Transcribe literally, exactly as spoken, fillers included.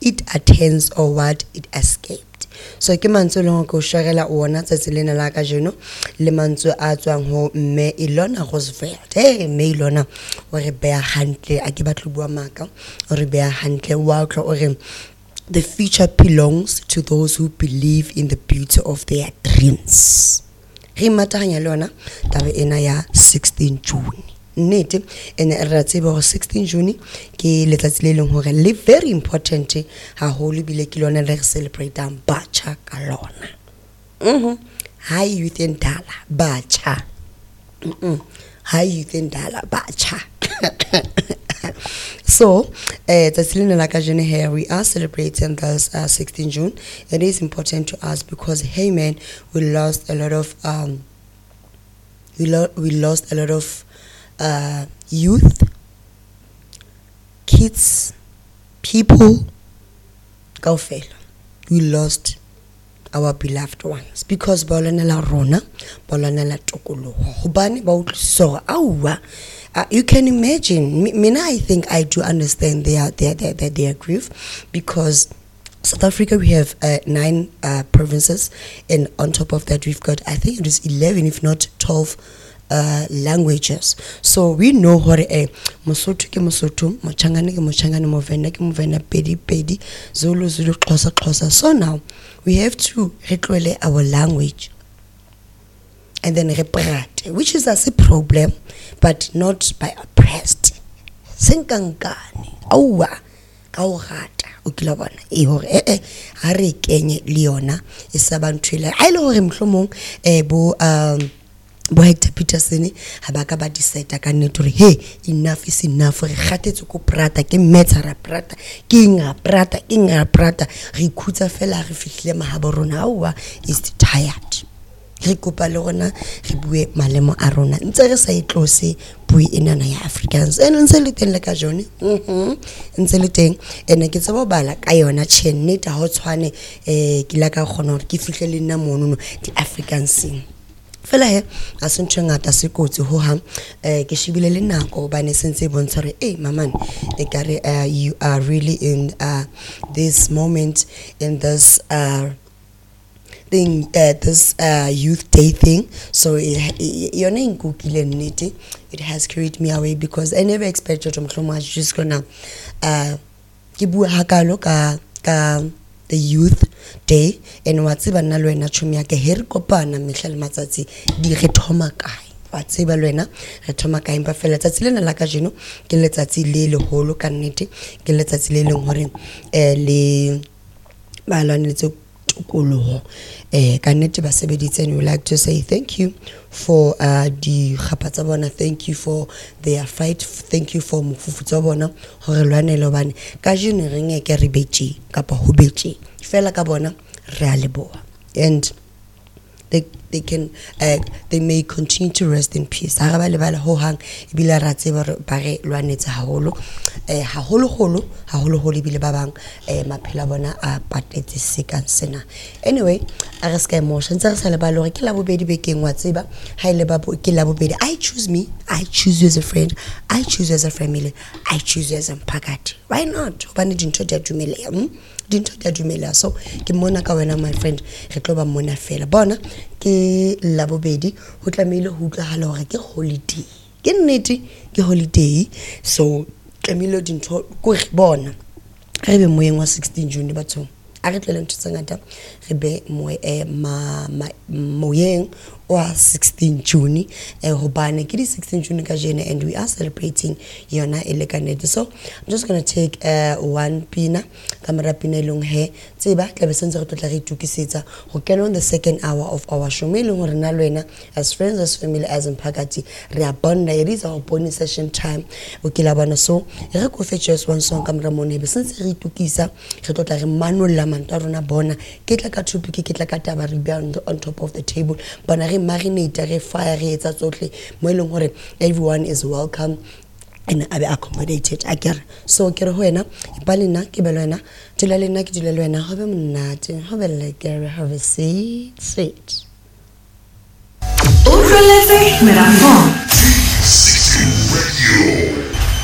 it attends or what it escaped. So ke mantswe le go shagela ona tsatsi lena la ka jeno le mantswe a tswang ho mme Ilona Roosevelt. Hey mme Ilona o re beya hantle a ke batlo bua maka o re beya hantle wa tlo o re the future belongs to those who believe in the beauty of their dreams. Re mataganya le ona tabe ena ya sixteen June. Nnete ene re tseba go sixteen June ke letsatsi le leng hore le very important haholo bile ke lona le re celebrateang batjha ka lona. Mhm. High youth and dala batjha. Mhm. High youth and dala batjha. So, uh, here we are celebrating this uh, sixteen June. It is important to us because, hey man, we lost a lot of um, we, lo we lost a lot of uh, youth, kids, people. Go fail. We lost our beloved ones because bolonela rona, bolonela tokolo. Hobane ba utliso awa. Uh, you can imagine. Me, me, I think I do understand their their their their, their grief because South Africa we have uh, nine uh, provinces, and on top of that we've got I think it is eleven, if not twelve. Uh, languages. So we know what eh Mosotho ke Mosotho, Mochangane ke Mochangane, Movenda ke Movenda, Pedi Pedi, Zulu Zulu, Xhosa Xhosa. So now we have to retlwele our language and then reprate, which is as a problem, but not by oppressed. Senkangane awa ka o gata o kila bona e hore eh eh ha re kenye le yona e sa banthwela a ile hore mhlomong eh bo um bo Hector Peterson ha ba ka ba decide ka nnete re hey enough is enough re gatetse ko prata ke metsa ra prata ke nga prata ke nga prata re khutsa fela re fihlile mahabo rona awa is tired re kopa le rona re bue malemo a rona ntse re sa itlose bui enana ya Africans ene ntse le teng le ka jone mhm ntse le teng ene ke tsaba bala ka yona cheneta ho tshwane eh ke la ka gona hore ke fihle le nna monono di Africans fela he a sentse ngata se kotsi ho hang eh ke shibile le nako ba ne sentse bontsha re eh mamane e kare uh, you are really in uh, this moment in this uh thing uh, this uh, youth day thing. So your name it it has carried me away because I never expected to much just gonna uh kibu hakalo ka ka the youth day and what's even na lwena chumi ya ke her kopana mihlal matsatsi di re thoma kae wa tseba lwena re thoma kae mpa fela tsatsi lena la ka jeno ke letsatsi le le holo ka nnete ke letsatsi le leng hore eh le ba lwanetse tukoloho eh ka nnete ba sebeditse and we like to say thank you for uh di khapatsa bona, thank you for their fight, thank you for mofufutsa bona hore lwanelo bane ka jeno re ngeke re betše kapa ho betše fela ka bona re a leboa and they they can uh, they may continue to rest in peace. Ha ba le bala ho hang ibile ra tseba ba re lwanetse haholo eh haholo holo haholo holo ibile ba bang eh maphela bona a patetse seka sena. Anyway a re ska emotion tsa re sa le ba lo re ke la bobedi bekeng wa tseba ha ile ba ke la bobedi I choose me, I choose you as a friend, I choose you as a family, I choose you as a mpakati. Why not? Hobane dintho di a dumelea dintho di a dumelea so ke mona ka wena my friend re tlo ba mona fela bona ke la bobedi ho tlamehile ho utlwahala hore ke holiday ke nnete ke holiday so tlamehile dintho ko re bona re be moyeng wa sixteen June batho a re tlele ntse ngata re be mo eh ma moyeng wa sixteen June eh hobane ke di sixteen June ka jene and we are celebrating yona elekanete. So I'm just going to take uh, one pina kamera pina long he tseba tlabe sentse re tla re tukisetsa go kena on the second hour of our show me leng re na lwena as friends, as family, as mpakati re a bonda. It is our bonus session time o kila bana so re go fe just one song kamera mone be sentse re tukisa re tla re manolla manta rona bona ke tla ka thupi ke tla ka taba re be on top of the table bona re marinate re fire re etsa tsotle mo eleng hore everyone is welcome and abe accommodated again. So ke re ho wena ipalena ke belwena tla lena ke dile lwena ho be monnate ho be le ke have a seat seat Ultra Level Marathon sixteen Radio.